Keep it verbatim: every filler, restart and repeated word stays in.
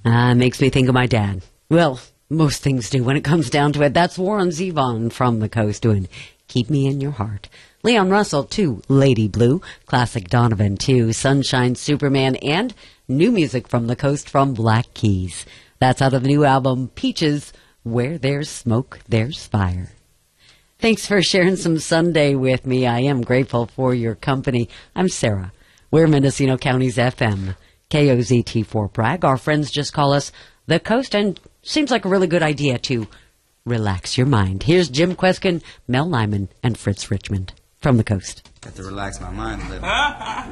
Uh, makes me think of my dad. Well, most things do when it comes down to it. That's Warren Zevon from the Coast doing Keep Me in Your Heart. Leon Russell, too, Lady Blue. Classic Donovan, too, Sunshine Superman, and new music from the Coast from Black Keys. That's out of the new album, Peaches, Where There's Smoke, There's Fire. Thanks for sharing some Sunday with me. I am grateful for your company. I'm Sarah. We're Mendocino County's F M, K O Z T four Bragg. Our friends just call us the Coast, and seems like a really good idea to relax your mind. Here's Jim Kweskin, Mel Lyman, and Fritz Richmond from the Coast. Have to relax my mind a little.